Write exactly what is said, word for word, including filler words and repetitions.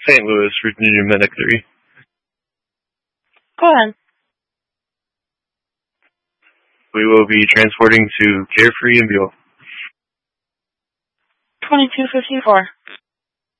Saint Louis, Virginia Medic three. Go ahead. We will be transporting to Carefree and Beale. twenty-two fifty-four.